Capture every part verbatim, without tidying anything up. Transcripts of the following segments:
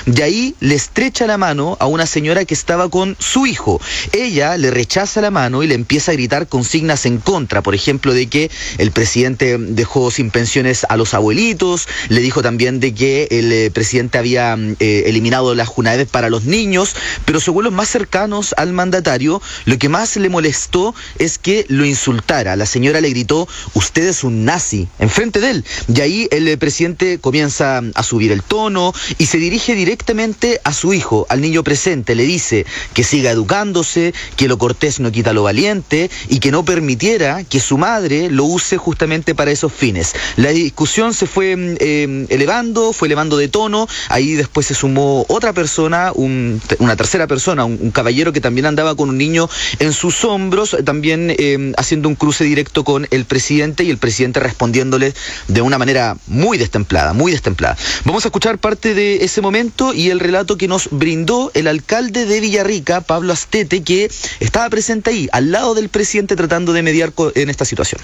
y ahí le estrecha la mano a una señora que estaba con su hijo. Ella le rechaza la mano y le empieza a gritar consignas en contra, por ejemplo, de que el presidente dejó sin pensiones a los abuelitos, le dijo también de que el eh, presidente había eh, eliminado las Junaeves para los niños, pero según los más cercanos al mandatario, lo que más le molestó es que lo insultara. La señora le gritó: usted es un nazi, enfrente de él. Y ahí el eh, presidente comienza a subir el tono y se dirige directamente a su hijo, al niño presente. Le dice que siga educándose, que lo cortés no quita lo valiente y que no permitiera que su madre lo use justamente para esos fines. La discusión se fue eh, elevando, fue elevando de tono. Ahí después se sumó otra persona, un, una tercera persona, un, un caballero que también andaba con un niño en sus hombros, también eh, haciendo un cruce directo con el presidente, y el presidente respondiéndole de una manera muy destemplada, muy destemplada. Vamos a escuchar parte de ese momento y el relato que nos brindó el alcalde de Villarrica, Pablo Astete, que estaba presente ahí, al lado del presidente, tratando de mediar en esta situación.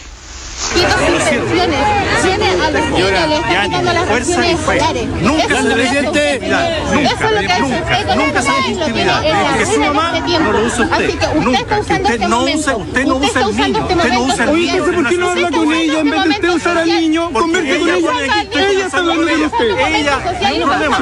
Fuerza y fe. Nunca se presidente, nunca, nunca, nunca se legitimidad. Que su mamá no lo usa usted, nunca. Usted no usa, usted no usa el niño, usted no usa el niño. Oye, ¿por qué no habla con ella en vez de usted usar al niño? Converse con ella. Ella está hablando de usted. Ella, no hay problema.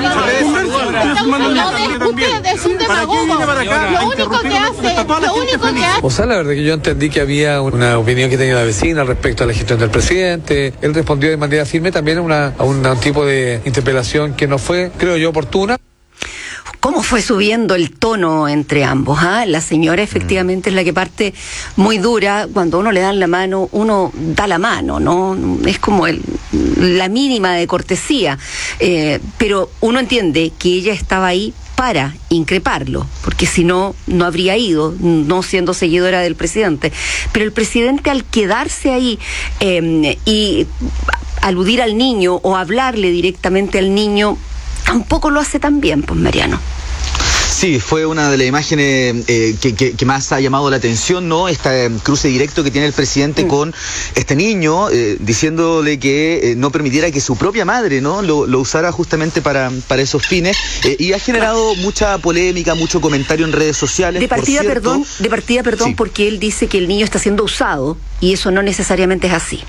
Usted es un demagogo. Lo único que hace, lo único que hace. O sea, la verdad que yo entendí que había una opinión que tenía la vecina respecto a la gestión del presidente. Él respondió de manera firme también a, una, a un tipo de interpelación que no fue, creo yo, oportuna. ¿Cómo fue subiendo el tono entre ambos? ¿Ah? La señora efectivamente es la que parte muy dura. Cuando uno le dan la mano, uno da la mano, ¿no? Es como el, la mínima de cortesía. Eh, pero uno entiende que ella estaba ahí para increparlo, porque si no, no habría ido, no siendo seguidora del presidente. Pero el presidente, al quedarse ahí eh, y aludir al niño o hablarle directamente al niño, tampoco lo hace tan bien, pues, Mariano. Sí, fue una de las imágenes eh, que, que, que más ha llamado la atención, ¿no? Este eh, cruce directo que tiene el presidente mm. con este niño, eh, diciéndole que eh, no permitiera que su propia madre, ¿no? Lo, lo usara justamente para, para esos fines, eh, y ha generado mucha polémica, mucho comentario en redes sociales. De partida, por cierto, perdón, de partida, perdón, sí. Porque él dice que el niño está siendo usado y eso no necesariamente es así.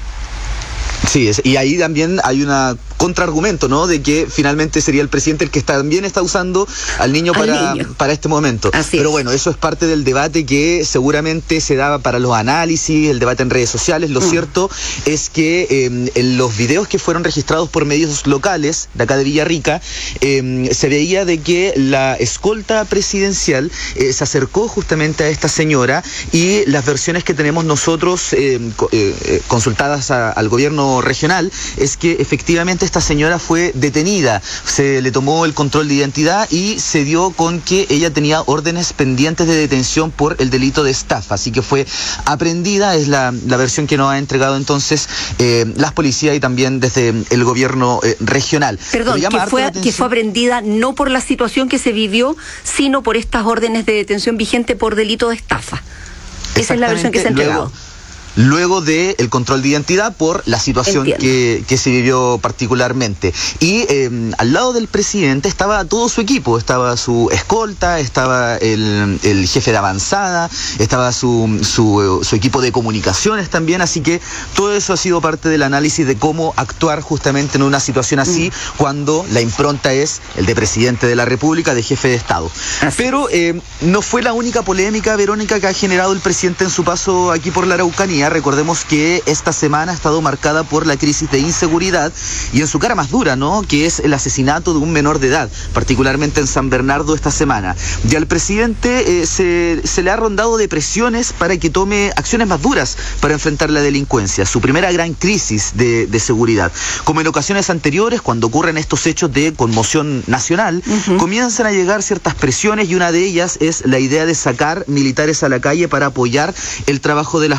Sí, es, y ahí también hay una contraargumento, ¿no? De que finalmente sería el presidente el que también está usando al niño al para, niño. para este momento. Así Pero es. Bueno, eso es parte del debate que seguramente se daba para los análisis, el debate en redes sociales. Lo mm. cierto es que eh, en los videos que fueron registrados por medios locales de acá de Villarrica, eh, se veía de que la escolta presidencial eh, se acercó justamente a esta señora, y las versiones que tenemos nosotros eh, eh, consultadas a, al gobierno regional es que efectivamente esta señora fue detenida, se le tomó el control de identidad y se dio con que ella tenía órdenes pendientes de detención por el delito de estafa, así que fue aprehendida. Es la, la versión que nos ha entregado entonces eh, las policías y también desde el gobierno eh, regional. Perdón, que fue, que fue aprehendida no por la situación que se vivió, sino por estas órdenes de detención vigente por delito de estafa. Esa es la versión que se ha entregado. Luego, Luego del de control de identidad por la situación que, que se vivió particularmente. Y eh, al lado del presidente estaba todo su equipo, estaba su escolta, estaba el, el jefe de avanzada, estaba su, su, su equipo de comunicaciones también, así que todo eso ha sido parte del análisis de cómo actuar justamente en una situación así, mm. cuando la impronta es el de presidente de la República, de jefe de Estado. Así. Pero eh, no fue la única polémica, Verónica, que ha generado el presidente en su paso aquí por la Araucanía. Recordemos que esta semana ha estado marcada por la crisis de inseguridad y en su cara más dura, ¿no? Que es el asesinato de un menor de edad, particularmente en San Bernardo esta semana. Y al presidente eh, se, se le ha rondado de presiones para que tome acciones más duras para enfrentar la delincuencia, su primera gran crisis de, de seguridad. Como en ocasiones anteriores, cuando ocurren estos hechos de conmoción nacional, uh-huh. comienzan a llegar ciertas presiones, y una de ellas es la idea de sacar militares a la calle para apoyar el trabajo de las policías.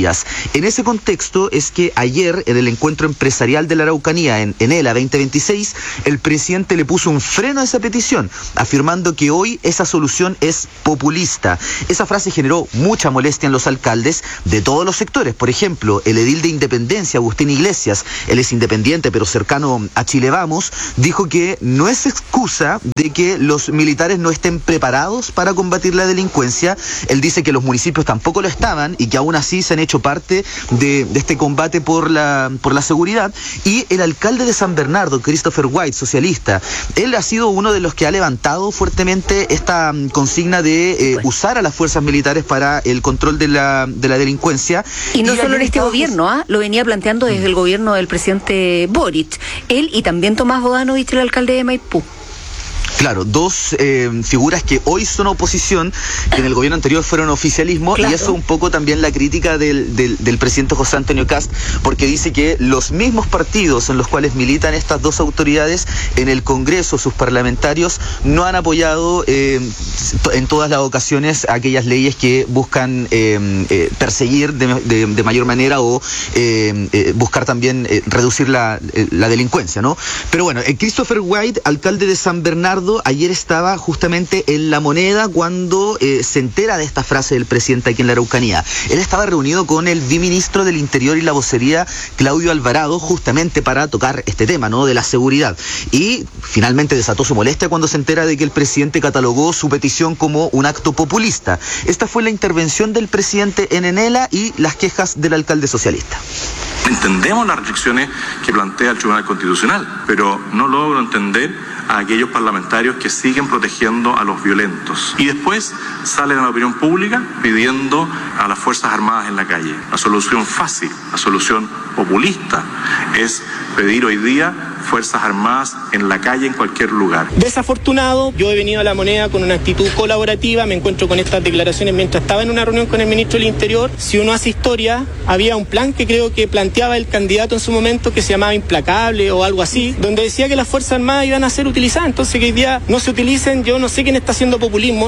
días. En ese contexto es que ayer, en el encuentro empresarial de la Araucanía, en Enela veinte veintiséis, el presidente le puso un freno a esa petición, afirmando que hoy esa solución es populista. Esa frase generó mucha molestia en los alcaldes de todos los sectores. Por ejemplo, el edil de Independencia, Agustín Iglesias, él es independiente pero cercano a Chile Vamos, dijo que no es excusa de que los militares no estén preparados para combatir la delincuencia. Él dice que los municipios tampoco lo estaban y que aún así se han hecho parte de, de este combate por la, por la seguridad. Y el alcalde de San Bernardo, Christopher White, socialista, él ha sido uno de los que ha levantado fuertemente esta um, consigna de eh, usar a las fuerzas militares para el control de la, de la delincuencia. Y no y solo en este Estados... gobierno, ¿ah? Lo venía planteando desde el gobierno del presidente Boric. Él y también Tomás Bodanovich, el alcalde de Maipú. Claro, dos eh, figuras que hoy son oposición, que en el gobierno anterior fueron oficialismo, claro. Y eso un poco también la crítica del, del, del presidente José Antonio Kast, porque dice que los mismos partidos en los cuales militan estas dos autoridades en el Congreso, sus parlamentarios, no han apoyado eh, en todas las ocasiones aquellas leyes que buscan eh, eh, perseguir de, de, de mayor manera o eh, eh, buscar también eh, reducir la, eh, la delincuencia, ¿no? Pero bueno, eh, Christopher White, alcalde de San Bernardo, ayer estaba justamente en La Moneda cuando eh, se entera de esta frase del presidente aquí en la Araucanía. Él estaba reunido con el viceministro del Interior y la Vocería, Claudio Alvarado, justamente para tocar este tema, ¿no?, de la seguridad. Y finalmente desató su molestia cuando se entera de que el presidente catalogó su petición como un acto populista. Esta fue la intervención del presidente en Enela y las quejas del alcalde socialista. Entendemos las restricciones que plantea el Tribunal Constitucional, pero no logro entender a aquellos parlamentarios que siguen protegiendo a los violentos y después salen a la opinión pública pidiendo a las Fuerzas Armadas en la calle. La solución fácil, la solución populista es pedir hoy día Fuerzas Armadas en la calle, en cualquier lugar. Desafortunado, yo he venido a La Moneda con una actitud colaborativa, me encuentro con estas declaraciones mientras estaba en una reunión con el ministro del Interior. Si uno hace historia, había un plan que creo que planteaba el candidato en su momento que se llamaba Implacable o algo así, donde decía que las Fuerzas Armadas iban a ser utilizadas, entonces que hoy día no se utilicen, yo no sé quién está haciendo populismo.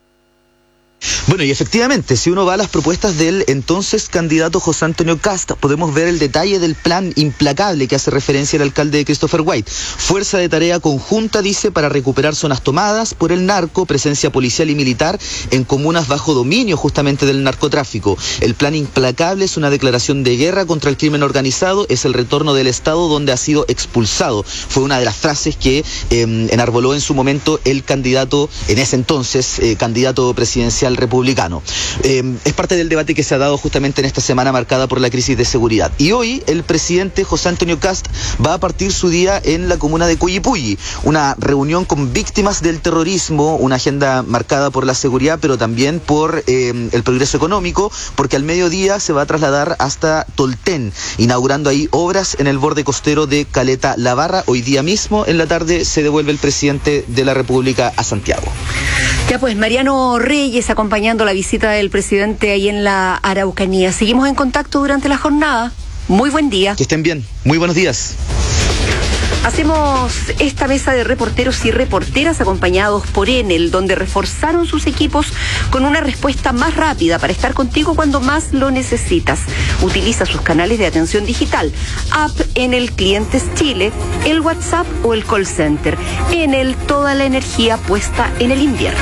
Bueno, y efectivamente, si uno va a las propuestas del entonces candidato José Antonio Kast, podemos ver el detalle del plan Implacable que hace referencia el alcalde Christopher White. Fuerza de tarea conjunta, dice, para recuperar zonas tomadas por el narco, presencia policial y militar en comunas bajo dominio justamente del narcotráfico. El plan Implacable es una declaración de guerra contra el crimen organizado, es el retorno del Estado donde ha sido expulsado. Fue una de las frases que eh, enarboló en su momento el candidato, en ese entonces, eh, candidato presidencial republicano. Eh, es parte del debate que se ha dado justamente en esta semana marcada por la crisis de seguridad. Y hoy el presidente José Antonio Kast va a partir su día en la comuna de Coyipulli, una reunión con víctimas del terrorismo, una agenda marcada por la seguridad, pero también por eh, el progreso económico, porque al mediodía se va a trasladar hasta Tolten, inaugurando ahí obras en el borde costero de Caleta La Barra. Hoy día mismo, en la tarde, se devuelve el presidente de la República a Santiago. Ya pues, Mariano Reyes acompañando la visita del presidente ahí en la Araucanía. Seguimos en contacto durante la jornada. Muy buen día. Que estén bien. Muy buenos días. Hacemos esta mesa de reporteros y reporteras acompañados por Enel, donde reforzaron sus equipos con una respuesta más rápida para estar contigo cuando más lo necesitas. Utiliza sus canales de atención digital, app Enel Clientes Chile, el WhatsApp o el call center. Enel, toda la energía puesta en el invierno.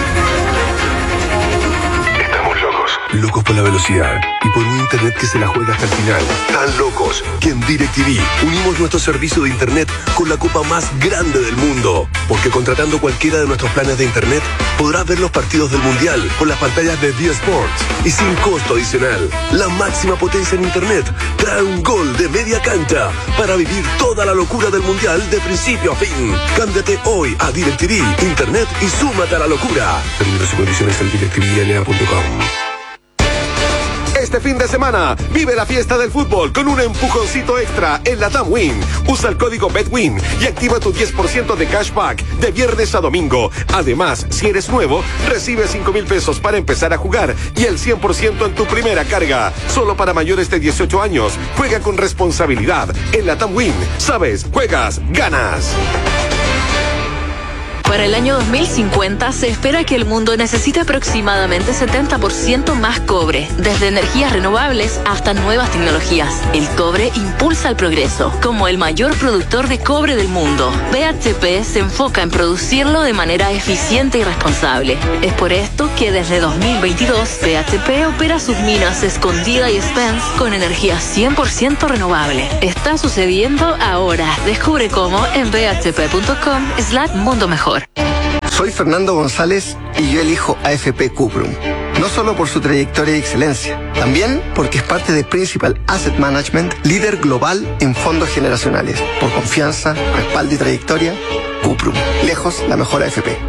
Locos por la velocidad y por un internet que se la juega hasta el final. Tan locos que en DirecTV unimos nuestro servicio de internet con la copa más grande del mundo. Porque contratando cualquiera de nuestros planes de internet podrás ver los partidos del Mundial con las pantallas de D Sports y sin costo adicional. La máxima potencia en internet trae un gol de media cancha para vivir toda la locura del Mundial de principio a fin. Cámbiate hoy a DirecTV Internet y súmate a la locura. Términos y condiciones en directivi n a punto com. Este fin de semana, vive la fiesta del fútbol con un empujoncito extra en la TAMWIN. Usa el código BETWIN y activa tu diez por ciento de cashback de viernes a domingo. Además, si eres nuevo, recibe cinco mil pesos para empezar a jugar y el cien por ciento en tu primera carga. Solo para mayores de dieciocho años. Juega con responsabilidad. En la TAMWIN, sabes, juegas, ganas. Para el año dos mil cincuenta se espera que el mundo necesite aproximadamente setenta por ciento más cobre, desde energías renovables hasta nuevas tecnologías. El cobre impulsa el progreso. Como el mayor productor de cobre del mundo, B H P se enfoca en producirlo de manera eficiente y responsable. Es por esto que desde dos mil veintidós B H P opera sus minas Escondida y Spence con energía cien por ciento renovable. Está sucediendo ahora. Descubre cómo en b h p punto com slash mundo mejor. Soy Fernando González y yo elijo A F P Cuprum. No solo por su trayectoria y excelencia, también porque es parte de Principal Asset Management, líder global en fondos generacionales. Por confianza, respaldo y trayectoria, Cuprum. Lejos la mejor A F P.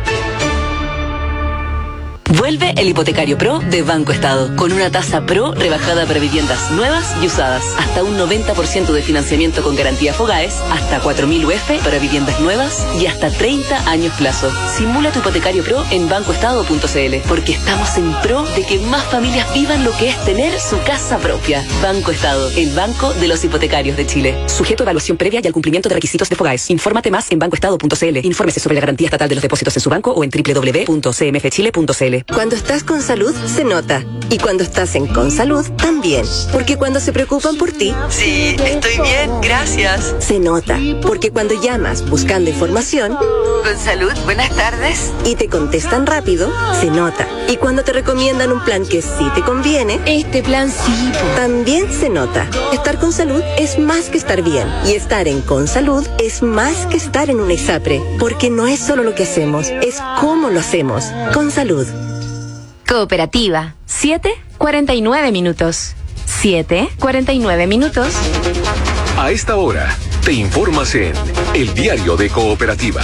Vuelve el Hipotecario Pro de Banco Estado, con una tasa Pro rebajada para viviendas nuevas y usadas, hasta un noventa por ciento de financiamiento con garantía Fogaes, hasta cuatro mil U F para viviendas nuevas y hasta treinta años plazo. Simula tu Hipotecario Pro en banco estado punto c l, porque estamos en pro de que más familias vivan lo que es tener su casa propia. Banco Estado, el banco de los hipotecarios de Chile. Sujeto a evaluación previa y al cumplimiento de requisitos de Fogaes. Infórmate más en banco estado punto c l. Infórmese sobre la garantía estatal de los depósitos en su banco o en doble u doble u doble u punto c m f chile punto c l. Cuando estás con salud, se nota. Y cuando estás en Consalud, también. Porque cuando se preocupan por ti... Sí, estoy bien, gracias. Se nota. Porque cuando llamas buscando información... Consalud, buenas tardes. Y te contestan rápido, se nota. Y cuando te recomiendan un plan que sí te conviene... Este plan sí. También se nota. Estar con salud es más que estar bien. Y estar en Consalud es más que estar en un ISAPRE. Porque no es solo lo que hacemos, es cómo lo hacemos. Consalud. Cooperativa, siete cuarenta y nueve minutos. siete cuarenta y nueve minutos. A esta hora, te informas en El Diario de Cooperativa.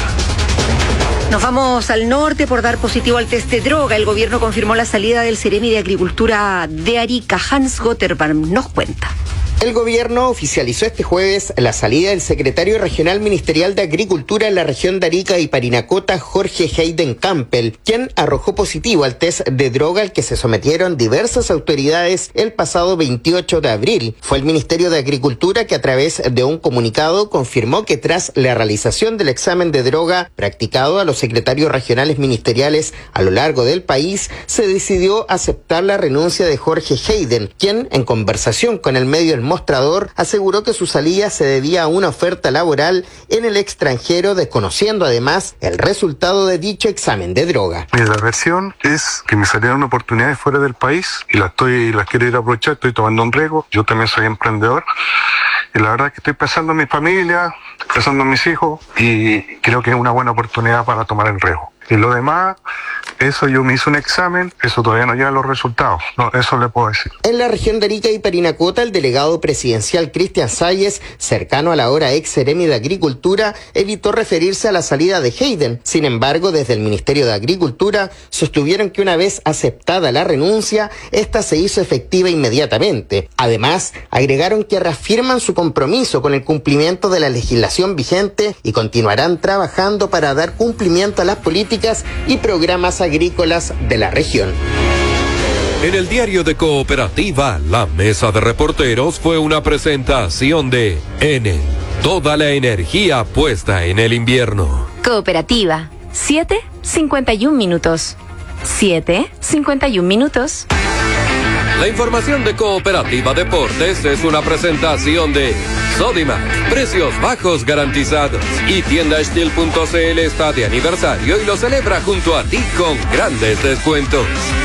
Nos vamos al norte por dar positivo al test de droga. El gobierno confirmó la salida del Ceremi de Agricultura de Arica. Hans Gotterbaum nos cuenta. El gobierno oficializó este jueves la salida del secretario regional ministerial de Agricultura en la región de Arica y Parinacota, Jorge Hayden Campbell, quien arrojó positivo al test de droga al que se sometieron diversas autoridades el pasado veintiocho de abril. Fue el Ministerio de Agricultura que a través de un comunicado confirmó que tras la realización del examen de droga practicado a los secretarios regionales ministeriales a lo largo del país, se decidió aceptar la renuncia de Jorge Hayden, quien en conversación con el medio El Mostrador aseguró que su salida se debía a una oferta laboral en el extranjero, desconociendo además el resultado de dicho examen de droga. Mi versión es que me salieron oportunidades fuera del país y las estoy las quiero ir a aprovechar, estoy tomando un riesgo, yo también soy emprendedor y la verdad es que estoy pensando en mi familia, pensando en mis hijos y creo que es una buena oportunidad para tomar el riesgo. Y lo demás, eso yo me hice un examen, eso todavía no llega a los resultados, no, eso le puedo decir. En la región de Arica y Parinacota, el delegado presidencial Cristian Salles, cercano a la ahora ex Ceremi de Agricultura, evitó referirse a la salida de Hayden. Sin embargo, desde el Ministerio de Agricultura sostuvieron que una vez aceptada la renuncia, esta se hizo efectiva inmediatamente. Además, agregaron que reafirman su compromiso con el cumplimiento de la legislación vigente y continuarán trabajando para dar cumplimiento a las políticas y programas agrícolas de la región. En el Diario de Cooperativa, la mesa de reporteros fue una presentación de Enel. Toda la energía puesta en el invierno. Cooperativa, siete cincuenta y un minutos. siete cincuenta y un minutos. La información de Cooperativa Deportes es una presentación de Sodimac, precios bajos garantizados. Y tienda Estil punto c l está de aniversario y lo celebra junto a ti con grandes descuentos.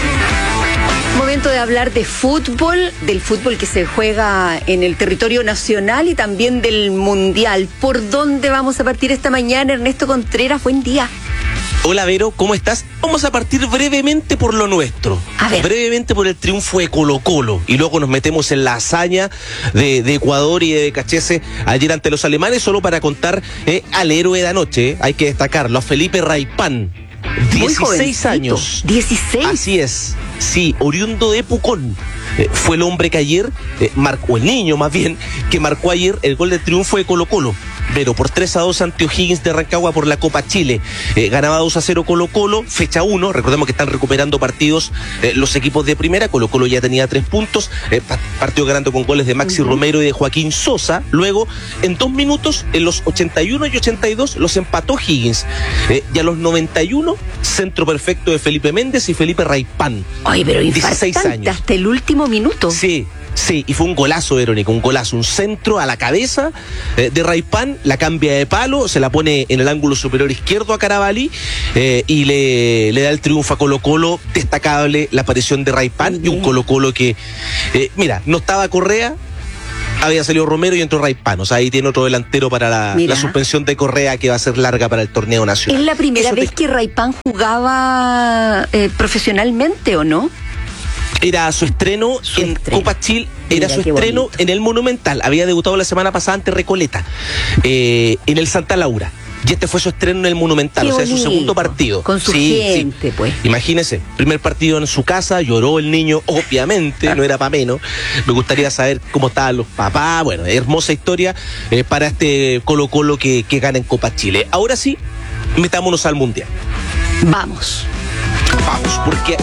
Momento de hablar de fútbol, del fútbol que se juega en el territorio nacional y también del mundial. ¿Por dónde vamos a partir esta mañana, Ernesto Contreras? Buen día. Hola Vero, ¿cómo estás? Vamos a partir brevemente por lo nuestro. A ver. Brevemente por el triunfo de Colo Colo. Y luego nos metemos en la hazaña de, de Ecuador y de Becachese ayer ante los alemanes, solo para contar eh, al héroe de anoche, eh, hay que destacarlo, a Felipe Raipán. dieciséis años. dieciséis. Así es. Sí, oriundo de Pucón. Eh, fue el hombre que ayer eh, marcó, el niño más bien, que marcó ayer el gol de triunfo de Colo Colo. Vero, por tres a dos ante O'Higgins de Rancagua por la Copa Chile. Eh, ganaba dos a cero Colo-Colo, fecha uno. Recordemos que están recuperando partidos eh, los equipos de primera. Colo-Colo ya tenía tres puntos. Eh, partió ganando con goles de Maxi uh-huh. Romero y de Joaquín Sosa. Luego, en dos minutos, en los ochenta y uno y ochenta y dos, los empató Higgins. Eh, y a los noventa y uno, centro perfecto de Felipe Méndez y Felipe Raipán. Ay, pero dieciséis años. Hasta el último minuto. Sí. Sí, y fue un golazo, Verónica, un golazo, un centro a la cabeza eh, de Raipán, la cambia de palo, se la pone en el ángulo superior izquierdo a Carabalí eh, y le, le da el triunfo a Colo-Colo. Destacable la aparición de Raipán y un Colo-Colo que, eh, mira, no estaba Correa, había salido Romero y entró Raipán. O sea, ahí tiene otro delantero para la, la suspensión de Correa que va a ser larga para el torneo nacional. ¿Es la primera Eso vez te... que Raipán jugaba eh, profesionalmente o no? Era su estreno su en estreno. Copa Chile, era Mira, su estreno bonito. En el Monumental. Había debutado la semana pasada ante Recoleta, eh, en el Santa Laura. Y este fue su estreno en el Monumental, qué o sea, bonito. Su segundo partido. Con su sí, gente, sí. pues. Imagínese, primer partido en su casa, lloró el niño, obviamente, ah. no era para menos. Me gustaría saber cómo estaban los papás. Bueno, hermosa historia eh, para este Colo-Colo que, que gana en Copa Chile. Ahora sí, metámonos al Mundial. Vamos. Vamos, porque...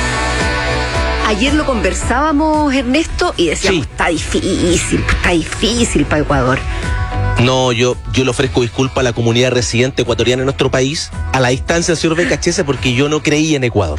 Ayer lo conversábamos, Ernesto, y decíamos, sí. está difícil, está difícil para Ecuador. No, yo, yo le ofrezco disculpas a la comunidad residente ecuatoriana en nuestro país, a la distancia, señor Becachese, porque yo no creía en Ecuador.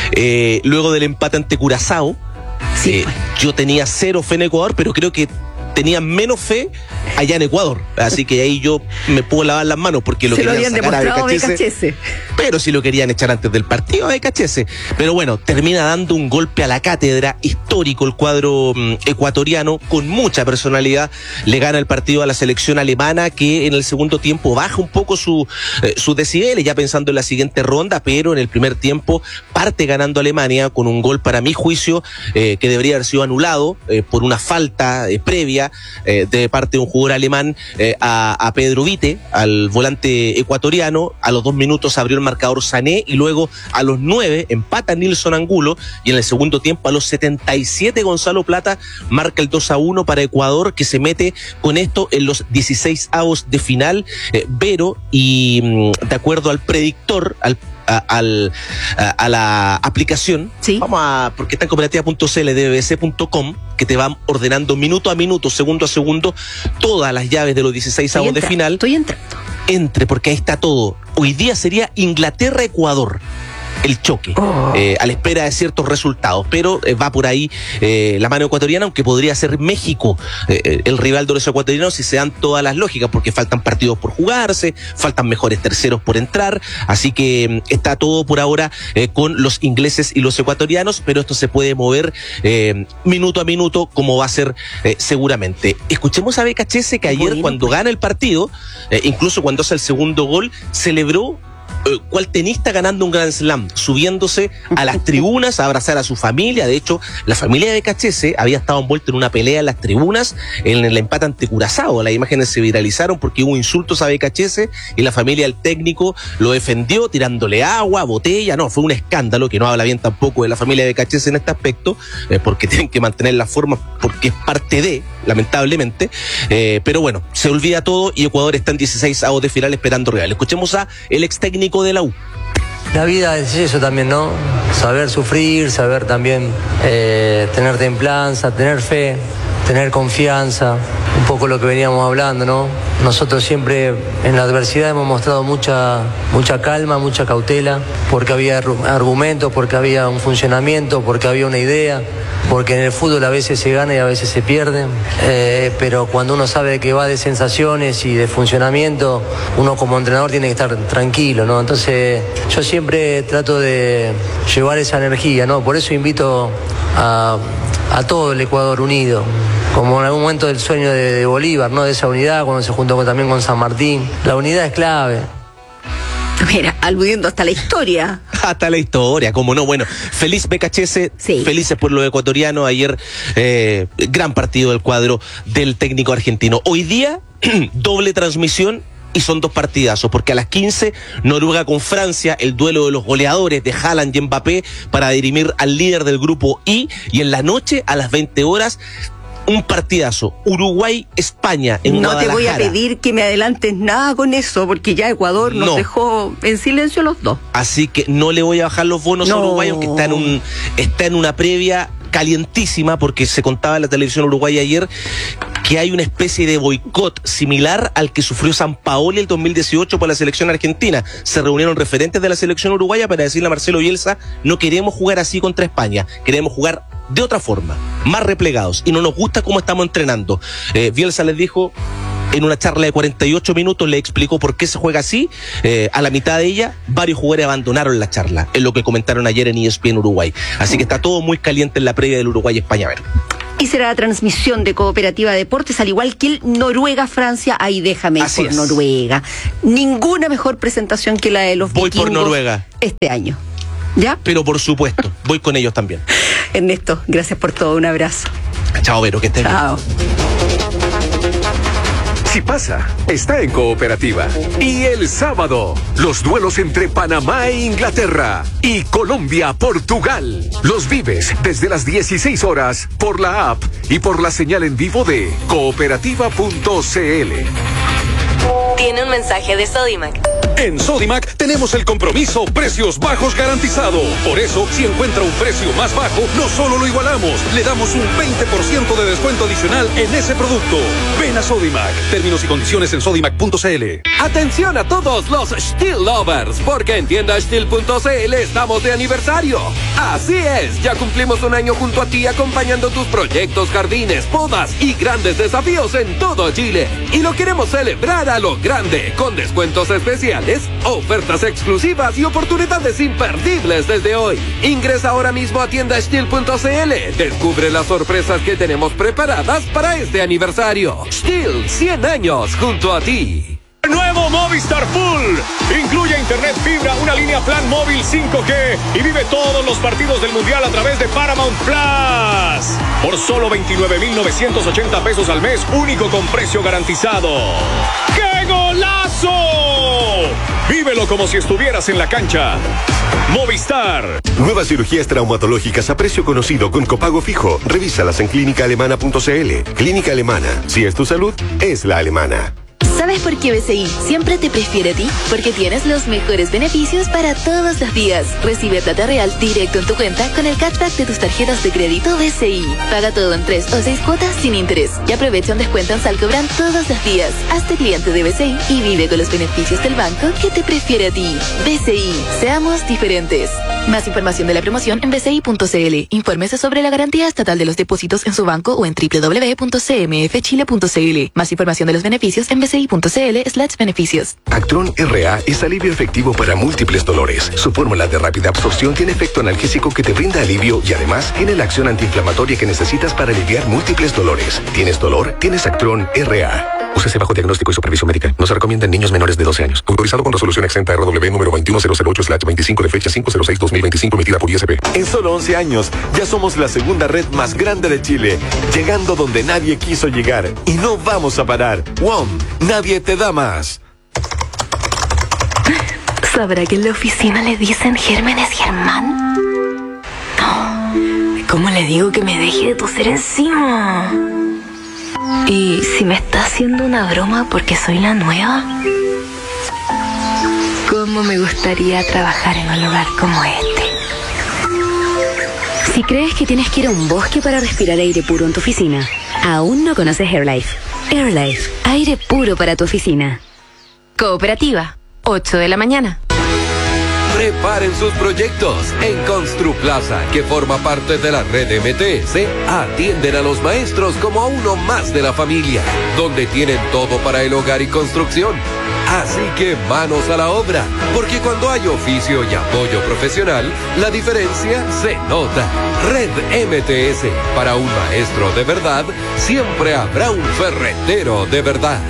Eh, luego del empate ante Curazao, sí, eh, yo tenía cero fe en Ecuador, pero creo que tenía menos fe allá en Ecuador, así que ahí yo me puedo lavar las manos porque lo Se querían lo sacar a Becachese, Becachese, pero si lo querían echar antes del partido a Becachese. Pero bueno, termina dando un golpe a la cátedra, histórico el cuadro um, ecuatoriano, con mucha personalidad, le gana el partido a la selección alemana, que en el segundo tiempo baja un poco su, eh, sus decibeles, ya pensando en la siguiente ronda, pero en el primer tiempo parte ganando Alemania con un gol, para mi juicio, eh, que debería haber sido anulado eh, por una falta eh, previa eh, de parte de un jugador alemán eh, a, a Pedro Vite, al volante ecuatoriano. A los dos minutos abrió el marcador Sané y luego a los nueve empata Nilson Angulo, y en el segundo tiempo a los setenta y siete Gonzalo Plata marca el dos a uno para Ecuador, que se mete con esto en los dieciséis avos de final. eh, Vero, y mm, de acuerdo al predictor, al A, al, a, a la aplicación, ¿sí? Vamos a, porque está en cooperativa punto c l de b b c punto com, que te va ordenando minuto a minuto, segundo a segundo, todas las llaves de los dieciséis avos de final. Estoy entrando. Entre, porque ahí está todo. Hoy día sería Inglaterra-Ecuador el choque, oh. eh, a la espera de ciertos resultados, pero eh, va por ahí eh, la mano ecuatoriana, aunque podría ser México eh, el rival de los ecuatorianos si se dan todas las lógicas, porque faltan partidos por jugarse, faltan mejores terceros por entrar, así que eh, está todo por ahora eh, con los ingleses y los ecuatorianos, pero esto se puede mover eh, minuto a minuto, como va a ser eh, seguramente. Escuchemos a Becachese, que ayer bueno, cuando gana el partido, eh, incluso cuando hace el segundo gol, celebró cual tenista ganando un Grand Slam, subiéndose a las tribunas a abrazar a su familia. De hecho, la familia de Becachese había estado envuelta en una pelea en las tribunas en el empate ante Curazao. Las imágenes se viralizaron porque hubo insultos a Becachese y la familia del técnico lo defendió tirándole agua, botella. No, fue un escándalo, que no habla bien tampoco de la familia de Becachese en este aspecto, eh, porque tienen que mantener la forma, porque es parte de, lamentablemente, eh, pero bueno, se olvida todo y Ecuador está en dieciséis avos de final esperando rival. Escuchemos a el ex técnico de la U. La vida es eso también, ¿no? Saber sufrir, saber también eh, tener templanza, tener fe, tener confianza, un poco lo que veníamos hablando, ¿no? Nosotros siempre en la adversidad hemos mostrado mucha, mucha calma, mucha cautela, porque había argumentos, porque había un funcionamiento, porque había una idea, porque en el fútbol a veces se gana y a veces se pierde, eh, pero cuando uno sabe que va de sensaciones y de funcionamiento, uno como entrenador tiene que estar tranquilo, ¿no? Entonces yo siempre trato de llevar esa energía, ¿no? Por eso invito a, a todo el Ecuador unido, como en algún momento del sueño de, de Bolívar, ¿no? De esa unidad, cuando se juntó con, también con San Martín. La unidad es clave. Mira, aludiendo hasta la historia. Hasta la historia, cómo no. Bueno, feliz Becachese, sí. Felices por los ecuatorianos. Ayer, eh, gran partido del cuadro del técnico argentino. Hoy día, doble transmisión. Y son dos partidazos, porque a las quince, Noruega con Francia, el duelo de los goleadores de Haaland y Mbappé para dirimir al líder del grupo I, y en la noche, a las veinte horas, un partidazo. Uruguay-España en No Guadalajara. te voy a pedir que me adelantes nada con eso, porque ya Ecuador nos No. dejó en silencio los dos. Así que no le voy a bajar los bonos No. a Uruguay, aunque está en, un, está en una previa calientísima, porque se contaba en la televisión uruguaya ayer que hay una especie de boicot similar al que sufrió San Paoli el dos mil dieciocho por la selección argentina. Se reunieron referentes de la selección uruguaya para decirle a Marcelo Bielsa: no queremos jugar así contra España, queremos jugar de otra forma, más replegados, y no nos gusta cómo estamos entrenando. Eh, Bielsa les dijo en una charla de cuarenta y ocho minutos, le explicó por qué se juega así. Eh, a la mitad de ella, varios jugadores abandonaron la charla, es lo que comentaron ayer en E S P N Uruguay. Así que está todo muy caliente en la previa del Uruguay-España. A ver. Y será la transmisión de Cooperativa Deportes, al igual que el Noruega-Francia. Ahí déjame ir Así por es. Noruega. Ninguna mejor presentación que la de los Voy vikingos por Noruega. este año. ¿Ya? Pero por supuesto, voy con ellos también. Ernesto, gracias por todo. Un abrazo. Chao, Vero, que estés bien. Chao. Si pasa, está en Cooperativa. Y el sábado, los duelos entre Panamá e Inglaterra y Colombia-Portugal. Los vives desde las dieciséis horas por la app y por la señal en vivo de cooperativa punto c l. Tiene un mensaje de Sodimac. En Sodimac tenemos el compromiso precios bajos garantizado. Por eso, si encuentra un precio más bajo, no solo lo igualamos, le damos un veinte por ciento de descuento adicional en ese producto. Ven a Sodimac. Términos y condiciones en sodimac punto c l. Atención a todos los Steel Lovers, porque en tienda steel punto c l estamos de aniversario. Así es, ya cumplimos un año junto a ti acompañando tus proyectos, jardines, podas y grandes desafíos en todo Chile. Y lo queremos celebrar a lo grande, con descuentos especiales, ofertas exclusivas y oportunidades imperdibles desde hoy. Ingresa ahora mismo a tienda steel punto c l. Descubre las sorpresas que tenemos preparadas para este aniversario. Steel, cien años junto a ti. Nuevo Movistar Full. Incluye internet fibra, una línea plan móvil cinco G y vive todos los partidos del Mundial a través de Paramount Plus. Por solo veintinueve mil novecientos ochenta pesos al mes, único con precio garantizado. ¡Qué golazo! Vívelo como si estuvieras en la cancha. Movistar. Nuevas cirugías traumatológicas a precio conocido con copago fijo. Revísalas en clínica alemana punto c l. Clínica Alemana. Si es tu salud, es la alemana. ¿Sabes por qué B C I siempre te prefiere a ti? Porque tienes los mejores beneficios para todos los días. Recibe plata real directo en tu cuenta con el cashback de tus tarjetas de crédito B C I. Paga todo en tres o seis cuotas sin interés y aprovecha un descuento en Salcobran todos los días. Hazte cliente de B C I y vive con los beneficios del banco que te prefiere a ti. B C I, seamos diferentes. Más información de la promoción en b c i punto c l. Infórmese sobre la garantía estatal de los depósitos en su banco o en w w w punto c m f chile punto c l. Más información de los beneficios en b c i punto c l slash beneficios. Actron R A es alivio efectivo para múltiples dolores. Su fórmula de rápida absorción tiene efecto analgésico que te brinda alivio y además tiene la acción antiinflamatoria que necesitas para aliviar múltiples dolores. ¿Tienes dolor? Tienes Actron R A. Úsese bajo diagnóstico y supervisión médica. No se recomienda en niños menores de doce años. Autorizado con resolución exenta R W número veintiuno mil ocho slash veinticinco de fecha cinco cero seis dos mil veinticinco emitida por I S P. En solo once años, ya somos la segunda red más grande de Chile, llegando donde nadie quiso llegar. Y no vamos a parar. W O M, nadie te da más. ¿Sabrá que en la oficina le dicen Gérmenes Germán? No. ¿Cómo le digo que me deje de toser encima? ¿Y si me está haciendo una broma porque soy la nueva? ¿Cómo me gustaría trabajar en un lugar como este? Si crees que tienes que ir a un bosque para respirar aire puro en tu oficina, aún no conoces AirLife. AirLife, aire puro para tu oficina. Cooperativa, ocho de la mañana. Preparen sus proyectos. En Construplaza, que forma parte de la red M T S, atienden a los maestros como a uno más de la familia, donde tienen todo para el hogar y construcción. Así que manos a la obra, porque cuando hay oficio y apoyo profesional, la diferencia se nota. Red M T S, para un maestro de verdad, siempre habrá un ferretero de verdad.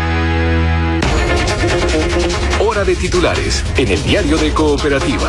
Hora de titulares en el diario de Cooperativa.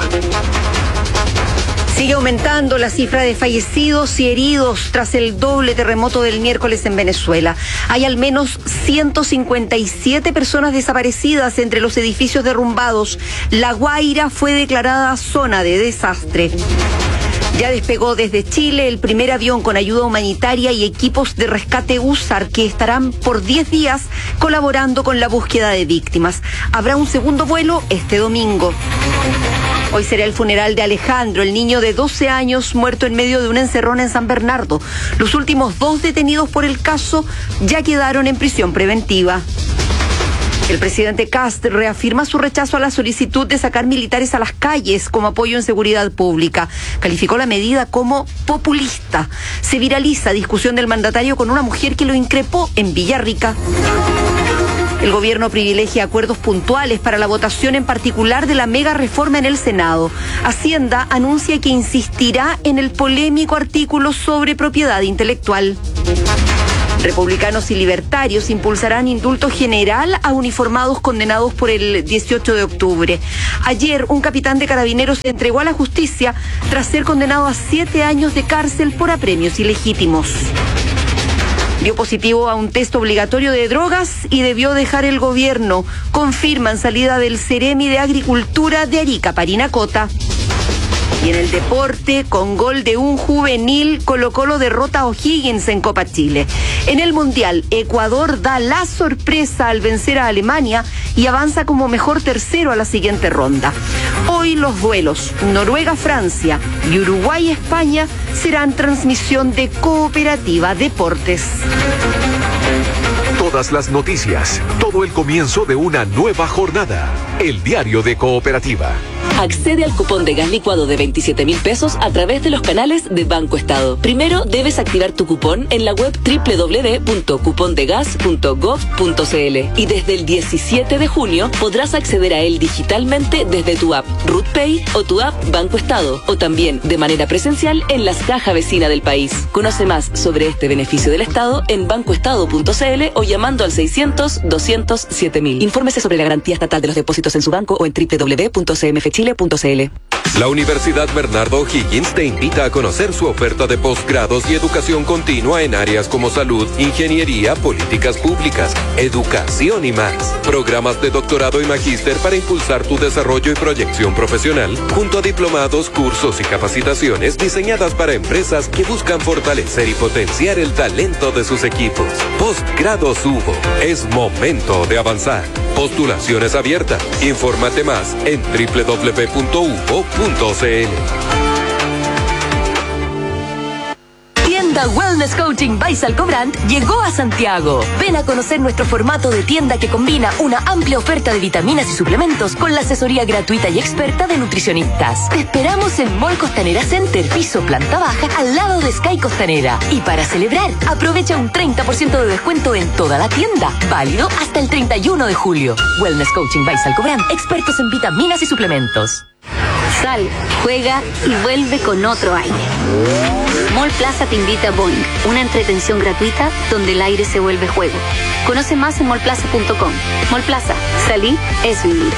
Sigue aumentando la cifra de fallecidos y heridos tras el doble terremoto del miércoles en Venezuela. Hay al menos ciento cincuenta y siete personas desaparecidas entre los edificios derrumbados. La Guaira fue declarada zona de desastre. Ya despegó desde Chile el primer avión con ayuda humanitaria y equipos de rescate U S A R que estarán por diez días colaborando con la búsqueda de víctimas. Habrá un segundo vuelo este domingo. Hoy será el funeral de Alejandro, el niño de doce años muerto en medio de una encerrona en San Bernardo. Los últimos dos detenidos por el caso ya quedaron en prisión preventiva. El presidente Kast reafirma su rechazo a la solicitud de sacar militares a las calles como apoyo en seguridad pública. Calificó la medida como populista. Se viraliza discusión del mandatario con una mujer que lo increpó en Villarrica. El gobierno privilegia acuerdos puntuales para la votación en particular de la mega reforma en el Senado. Hacienda anuncia que insistirá en el polémico artículo sobre propiedad intelectual. Republicanos y libertarios impulsarán indulto general a uniformados condenados por el dieciocho de octubre. Ayer, un capitán de carabineros se entregó a la justicia tras ser condenado a siete años de cárcel por apremios ilegítimos. Dio positivo a un test obligatorio de drogas y debió dejar el gobierno. Confirman salida del Ceremi de Agricultura de Arica, Parinacota. Y en el deporte, con gol de un juvenil, Colo-Colo derrota a O'Higgins en Copa Chile. En el Mundial, Ecuador da la sorpresa al vencer a Alemania y avanza como mejor tercero a la siguiente ronda. Hoy los duelos Noruega-Francia y Uruguay-España serán transmisión de Cooperativa Deportes. Todas las noticias, todo el comienzo de una nueva jornada. El diario de Cooperativa. Accede al cupón de gas licuado de veintisiete mil pesos a través de los canales de Banco Estado. Primero debes activar tu cupón en la web doble u doble u doble u punto cupondegas punto gov punto cl y desde el diecisiete de junio podrás acceder a él digitalmente desde tu app RutPay o tu app Banco Estado o también de manera presencial en las cajas vecinas del país. Conoce más sobre este beneficio del Estado en bancoestado punto cl o llamando al seiscientos, doscientos, siete mil. Infórmese sobre la garantía estatal de los depósitos en su banco o en doble u doble u doble u punto c m f chile punto c l. La Universidad Bernardo O'Higgins te invita a conocer su oferta de posgrados y educación continua en áreas como salud, ingeniería, políticas públicas, educación y más. Programas de doctorado y magíster para impulsar tu desarrollo y proyección profesional, junto a diplomados, cursos y capacitaciones diseñadas para empresas que buscan fortalecer y potenciar el talento de sus equipos. Postgrados Hugo. Es momento de avanzar. Postulaciones abiertas. Infórmate más en doble u doble u doble u punto u b o punto c l. Tienda Wellness Coaching by Salcobrand llegó a Santiago. Ven a conocer nuestro formato de tienda que combina una amplia oferta de vitaminas y suplementos con la asesoría gratuita y experta de nutricionistas. Te esperamos en Mall Costanera Center, piso planta baja, al lado de Sky Costanera. Y para celebrar, aprovecha un treinta por ciento de descuento en toda la tienda. Válido hasta el treinta y uno de julio. Wellness Coaching by Salcobrand, expertos en vitaminas y suplementos. Sal, juega y vuelve con otro aire. Mall Plaza te invita a Boing, una entretención gratuita donde el aire se vuelve juego. Conoce más en mall plaza punto com. Mall Plaza, salir es vivir.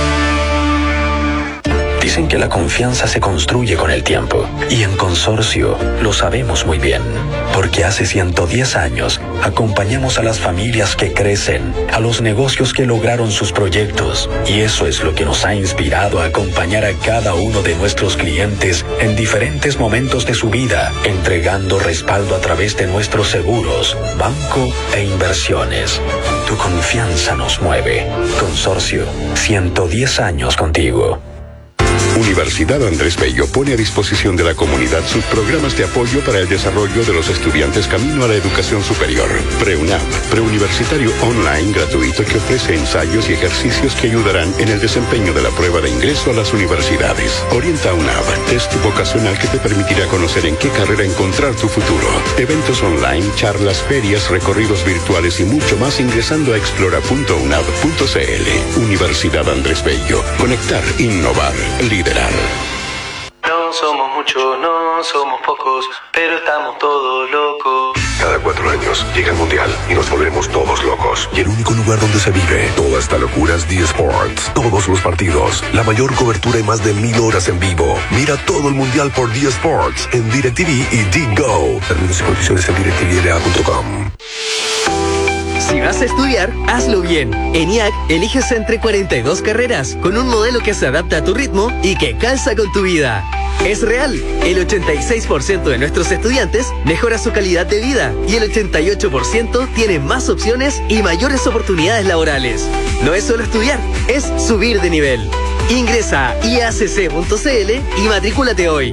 Dicen que la confianza se construye con el tiempo y en Consorcio lo sabemos muy bien, porque hace ciento diez años acompañamos a las familias que crecen, a los negocios que lograron sus proyectos y eso es lo que nos ha inspirado a acompañar a cada uno de nuestros clientes en diferentes momentos de su vida, entregando respaldo a través de nuestros seguros, banco e inversiones. Tu confianza nos mueve. Consorcio, ciento diez años contigo. Universidad Andrés Bello pone a disposición de la comunidad sus programas de apoyo para el desarrollo de los estudiantes camino a la educación superior. PreUNAV, preuniversitario online gratuito que ofrece ensayos y ejercicios que ayudarán en el desempeño de la prueba de ingreso a las universidades. Orienta UNAV, test vocacional que te permitirá conocer en qué carrera encontrar tu futuro. Eventos online, charlas, ferias, recorridos virtuales y mucho más ingresando a explora punto unav punto c l. Universidad Andrés Bello. Conectar, innovar, liderar. No somos muchos, no somos pocos, pero estamos todos locos. Cada cuatro años llega el Mundial y nos volvemos todos locos. Y el único lugar donde se vive toda esta locura es D Sports. Todos los partidos, la mayor cobertura y más de mil horas en vivo. Mira todo el Mundial por D Sports en DirecTV y D-Go. Términos y condiciones en direct t v l a punto com. Si vas a estudiar, hazlo bien. En I A C eliges entre cuarenta y dos carreras, con un modelo que se adapta a tu ritmo y que calza con tu vida. Es real. El ochenta y seis por ciento de nuestros estudiantes mejora su calidad de vida y el ochenta y ocho por ciento tiene más opciones y mayores oportunidades laborales. No es solo estudiar, es subir de nivel. Ingresa a i a c c punto c l y matrículate hoy.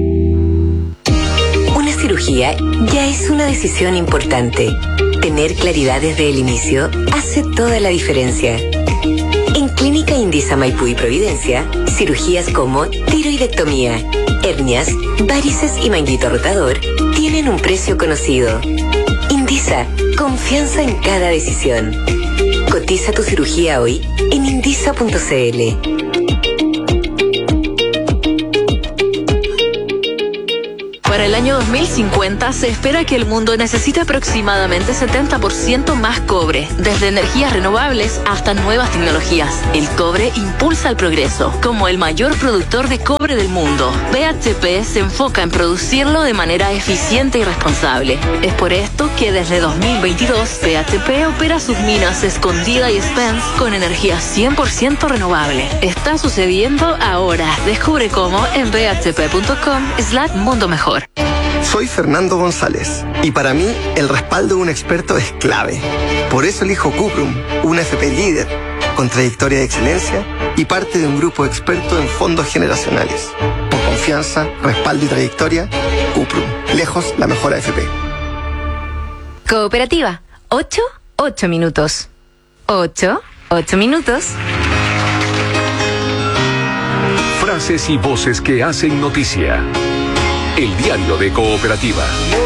Una cirugía ya es una decisión importante. Tener claridad desde el inicio hace toda la diferencia. En Clínica Indisa Maipú y Providencia, cirugías como tiroidectomía, hernias, varices y manguito rotador tienen un precio conocido. Indisa, confianza en cada decisión. Cotiza tu cirugía hoy en indisa punto c l. Para el año dos mil cincuenta se espera que el mundo necesite aproximadamente setenta por ciento más cobre, desde energías renovables hasta nuevas tecnologías. El cobre impulsa el progreso. Como el mayor productor de cobre del mundo, B H P se enfoca en producirlo de manera eficiente y responsable. Es por esto que desde dos mil veintidós B H P opera sus minas Escondida y Spence con energía cien por ciento renovable. Está sucediendo ahora. Descubre cómo en b h p punto com slash mundo mejor. Soy Fernando González y para mí el respaldo de un experto es clave. Por eso elijo Cuprum, una F P líder, con trayectoria de excelencia y parte de un grupo experto en fondos generacionales. Por confianza, respaldo y trayectoria, Cuprum. Lejos la mejor A F P. Cooperativa. ocho, ocho minutos. ocho, ocho minutos. Frases y voces que hacen noticia. El diario de Cooperativa.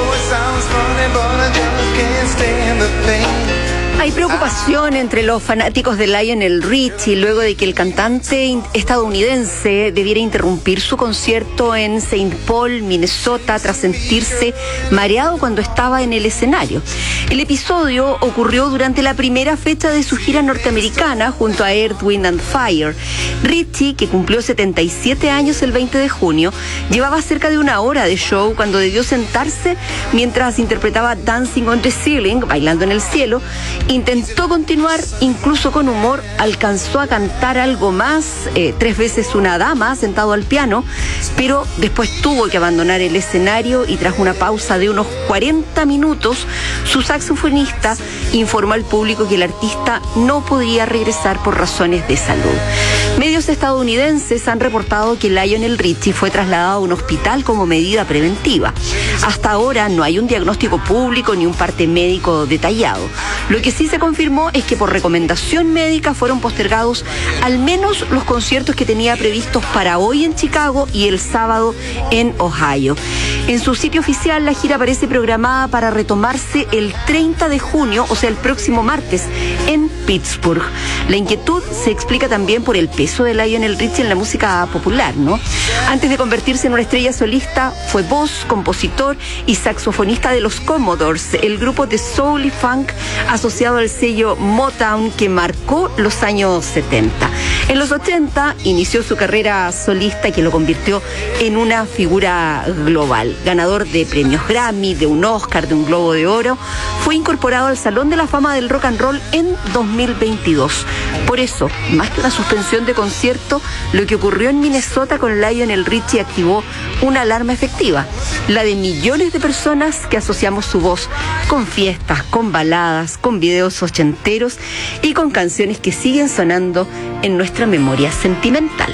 Hay preocupación entre los fanáticos de Lionel Richie luego de que el cantante estadounidense debiera interrumpir su concierto en Saint Paul, Minnesota, tras sentirse mareado cuando estaba en el escenario. El episodio ocurrió durante la primera fecha de su gira norteamericana junto a Earth, Wind and Fire. Richie, que cumplió setenta y siete años el veinte de junio, llevaba cerca de una hora de show cuando debió sentarse mientras interpretaba Dancing on the Ceiling, bailando en el cielo. Intentó continuar, incluso con humor, alcanzó a cantar algo más, eh, tres veces una dama sentado al piano, pero después tuvo que abandonar el escenario y tras una pausa de unos cuarenta minutos, su saxofonista informó al público que el artista no podía regresar por razones de salud. Medios estadounidenses han reportado que Lionel Richie fue trasladado a un hospital como medida preventiva. Hasta ahora no hay un diagnóstico público ni un parte médico detallado. Lo que sí se confirmó es que por recomendación médica fueron postergados al menos los conciertos que tenía previstos para hoy en Chicago y el sábado en Ohio. En su sitio oficial, la gira aparece programada para retomarse el treinta de junio, o sea, el próximo martes, en Pittsburgh. La inquietud se explica también por el peso de Lionel Richie en la música popular, ¿no? Antes de convertirse en una estrella solista, fue voz, compositor y saxofonista de los Commodores, el grupo de soul y funk asociado al sello Motown que marcó los años setenta. En los ochenta inició su carrera solista que lo convirtió en una figura global. Ganador de premios Grammy, de un Oscar, de un Globo de Oro, fue incorporado al Salón de la Fama del Rock and Roll en dos mil veintidós. Por eso, más que una suspensión de concierto, lo que ocurrió en Minnesota con Lionel Richie activó una alarma efectiva, la de millones de personas que asociamos su voz con fiestas, con baladas, con videos ochenteros y con canciones que siguen sonando en nuestra memoria sentimental.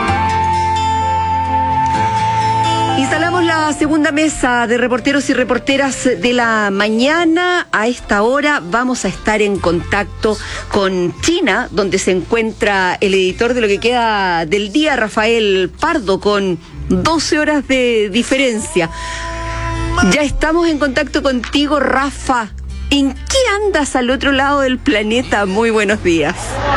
Instalamos la segunda mesa de reporteros y reporteras de la mañana. A esta hora vamos a estar en contacto con China, donde se encuentra el editor de Lo que queda del día, Rafael Pardo, con doce horas de diferencia. Ya estamos en contacto contigo, Rafa. ¿En qué andas al otro lado del planeta? Muy buenos días.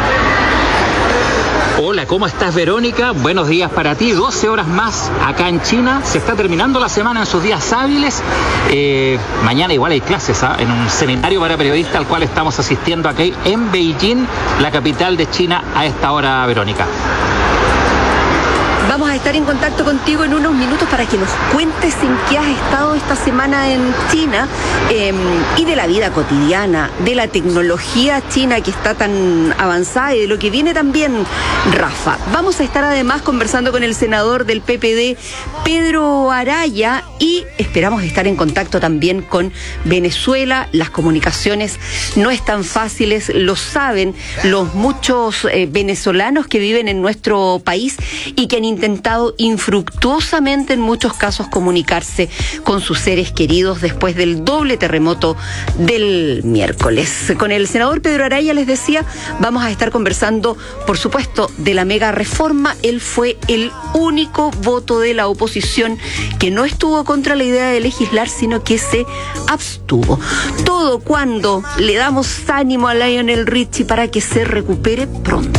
Hola, ¿cómo estás, Verónica? Buenos días para ti. doce horas más acá en China. Se está terminando la semana en sus días hábiles. Eh, mañana igual hay clases, ¿eh? En un seminario para periodistas al cual estamos asistiendo aquí en Beijing, la capital de China, a esta hora, Verónica. Vamos a estar en contacto contigo en unos minutos para que nos cuentes en qué has estado esta semana en China eh, y de la vida cotidiana, de la tecnología china que está tan avanzada y de lo que viene también, Rafa. Vamos a estar además conversando con el senador del P P D, Pedro Araya, y esperamos estar en contacto también con Venezuela. Las comunicaciones no están fáciles, lo saben los muchos eh, venezolanos que viven en nuestro país y que han intentado infructuosamente en muchos casos comunicarse con sus seres queridos después del doble terremoto del miércoles. Con el senador Pedro Araya, les decía, vamos a estar conversando, por supuesto, de la mega reforma. Él fue el único voto de la oposición que no estuvo contra la idea de legislar, sino que se abstuvo. Todo cuando le damos ánimo a Lionel Richie para que se recupere pronto.